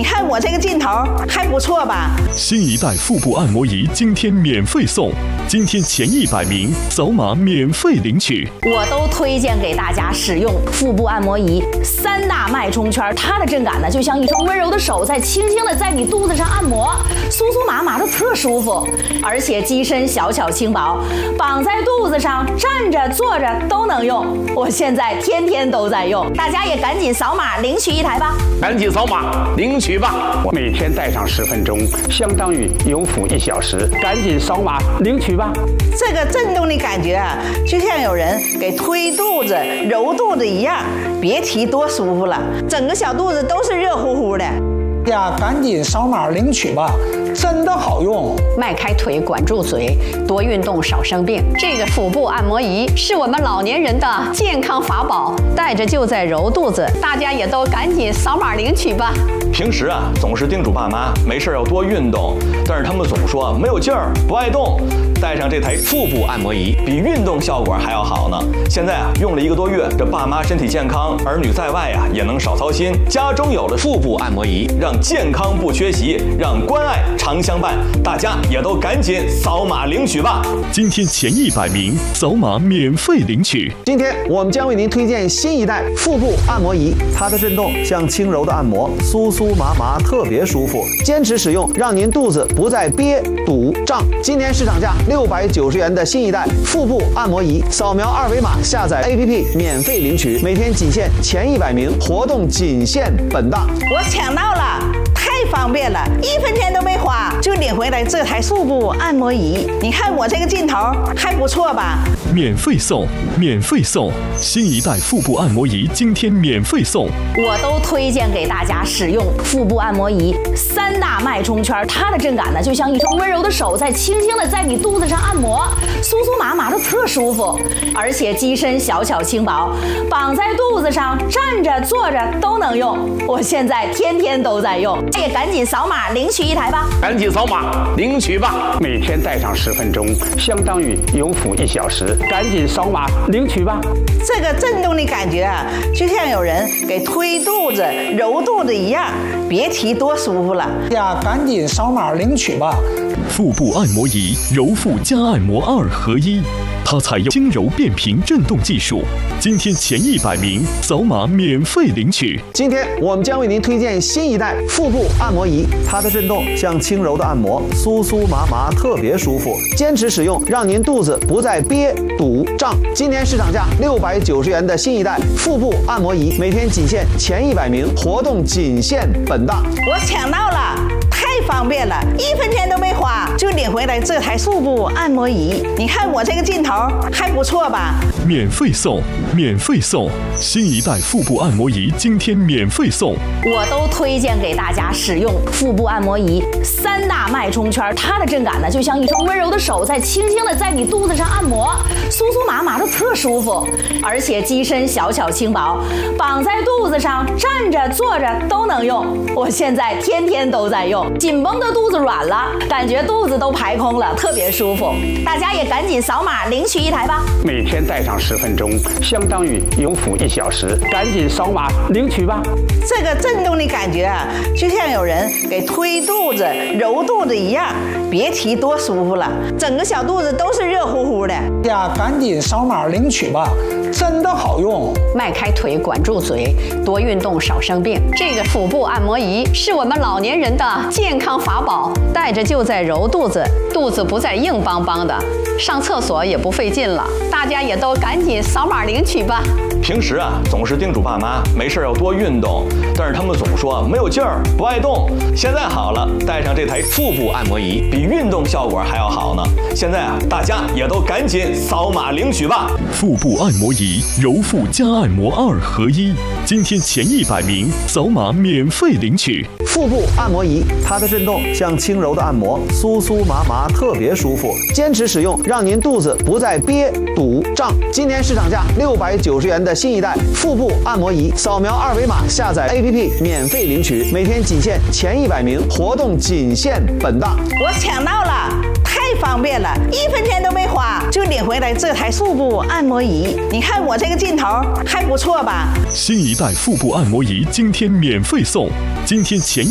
你看我这个劲头还不错吧？ 新一代腹部按摩仪今天免费送，今天前100名扫码免费领取。 我都推荐给大家使用腹部按摩仪，3大脉冲圈，它的震感呢就像一双温柔的手在轻轻的在你肚子上按摩，酥酥麻麻的特舒服，而且机身小巧轻薄，绑在肚子上，站着坐着都能用。我现在天天都在用，大家也赶紧扫码领取一台吧！ 赶紧扫码领取吧！ 我每天戴上10分钟，相当于有辅1小时，赶紧扫码领取吧！ 这个震动的感觉啊，就像有人给推肚子、揉肚子一样，别提多舒服了，整个小肚子都是热乎乎的。 呀，赶紧扫码领取吧，真的好用！ 迈开腿，管住嘴，多运动，少生病。这个腹部按摩仪是我们老年人的健康法宝，带着就在揉肚子，大家也都赶紧扫码领取吧。 平时啊，总是叮嘱爸妈没事要多运动，但是他们总说没有劲儿，不爱动。带上这台腹部按摩仪，比运动效果还要好呢。现在啊，用了1个多月，这爸妈身体健康，儿女在外啊也能少操心。家中有了腹部按摩仪，让健康不缺席，让关爱常相伴。大家也都赶紧扫码领取吧！ 今天前100名扫码免费领取。 今天我们将为您推荐新一代腹部按摩仪，它的震动像轻柔的按摩，酥酥麻麻，特别舒服。坚持使用，让您肚子不再憋、堵、胀。今年市场价690元的新一代腹部按摩仪，扫描2维码下载 APP 免费领取，每天仅限前100名，活动仅限本档。 我抢到了，太方便了，1分钱都没花就领回来这台腹部按摩仪。你看我这个劲头还不错吧？ 免费送，免费送！新一代腹部按摩仪今天免费送。 我都推荐给大家使用腹部按摩仪，3大脉冲圈，它的震感呢就像一双温柔的手在轻轻的在你肚子上按摩，酥酥麻麻的特舒服，而且机身小巧轻薄，绑在肚子上，站着坐着都能用。我现在天天都在用，也赶紧扫码领取一台吧！ 赶紧扫码领取吧！ 每天戴上10分钟，相当于有辅1小时，赶紧扫码领取吧！ 这个震动的感觉啊，就像有人给推肚子、揉肚子一样，别提多舒服了。 呀，赶紧扫码领取吧！ 腹部按摩仪揉腹加按摩2合1，它采用轻柔变频震动技术。今天前100名扫码免费领取。 今天我们将为您推荐新一代腹部按摩仪，它的震动像轻柔的按摩，酥酥麻麻，特别舒服。坚持使用，让您肚子不再憋、堵、胀。今年市场价690元的新一代腹部按摩仪，每天仅限前100名，活动仅限本档。 我抢到了，太方便了，1分钱都没花就领回来这台腹部按摩仪。你看我这个劲头还不错吧？ 免费送，免费送！新一代腹部按摩仪今天免费送。 我都推荐给大家使用腹部按摩仪，3大脉冲圈，它的震感呢就像一双温柔的手在轻轻的在你肚子上按摩，酥酥麻麻的特舒服，而且机身小巧轻薄，绑在肚子上，站着坐着都能用。我现在天天都在用，紧绷的肚子软了，感觉肚子都排空了，特别舒服。大家也赶紧扫码领取一台吧！ 每天戴上10分钟，相当于有辅1小时，赶紧扫码领取吧！ 这个震动的感觉啊，就像有人给推肚子、揉肚子一样，别提多舒服了，整个小肚子都是热乎乎的。 呀，赶紧扫码领取吧，真的好用！ 迈开腿，管住嘴，多运动，少生病。这个腹部按摩仪是我们老年人的健康法宝，带着就在揉肚子，肚子不再硬邦邦的，上厕所也不费劲了。大家也都赶紧扫码领取吧！ 平时啊，总是叮嘱爸妈没事要多运动，但是他们总说没有劲儿，不爱动。现在好了，带上这台腹部按摩仪，比运动效果还要好呢。现在啊，大家也都赶紧扫码领取吧！ 腹部按摩仪揉腹加按摩2合1，今天前100名扫码免费领取。 腹部按摩仪，它的震动像轻柔的按摩，酥酥麻麻，特别舒服。坚持使用，让您肚子不再憋、堵、胀。今年市场价690元的新一代腹部按摩仪，扫描2维码下载 APP 免费领取，每天仅限前100名，活动仅限本档。 我抢到了，太方便了，1分钱都没花就领回来这台腹部按摩仪。你看我这个劲头还不错吧？ 新一代腹部按摩仪今天免费送，今天前